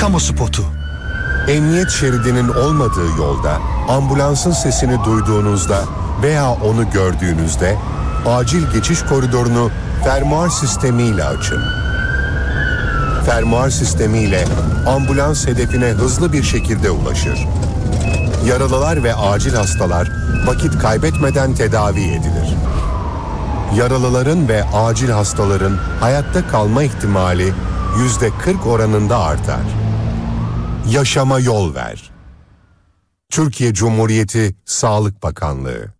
kamu spotu. Emniyet şeridinin olmadığı yolda ambulansın sesini duyduğunuzda veya onu gördüğünüzde acil geçiş koridorunu fermuar sistemiyle açın. Fermuar sistemiyle ambulans hedefine hızlı bir şekilde ulaşır. Yaralılar ve acil hastalar vakit kaybetmeden tedavi edilir. Yaralıların ve acil hastaların hayatta kalma ihtimali %40 oranında artar. Yaşama yol ver. Türkiye Cumhuriyeti Sağlık Bakanlığı.